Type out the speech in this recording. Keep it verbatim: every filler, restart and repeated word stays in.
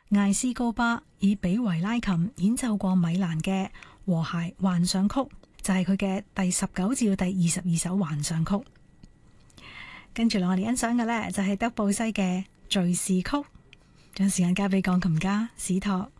艾斯高巴以比維拉琴演奏過米蘭嘅和諧幻想曲，就係佢嘅第十九至到第二十二首幻想曲。跟住落嚟我哋欣賞嘅呢，就係德布西嘅敘事曲。將時間交俾鋼琴家史托。